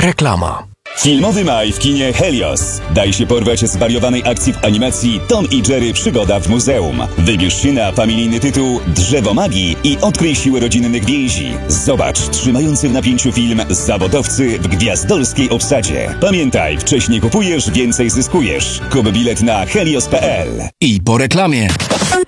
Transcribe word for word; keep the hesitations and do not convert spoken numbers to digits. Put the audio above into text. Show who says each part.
Speaker 1: Reklama.
Speaker 2: Filmowy maj w kinie Helios. Daj się porwać zwariowanej akcji w animacji Tom i Jerry Przygoda w muzeum. Wybierz się na familijny tytuł Drzewo Magii i odkryj siłę rodzinnych więzi. Zobacz trzymający w napięciu film Zawodowcy w gwiazdorskiej obsadzie. Pamiętaj, wcześniej kupujesz, więcej zyskujesz. Kup bilet na helios kropka p l.
Speaker 1: I po reklamie.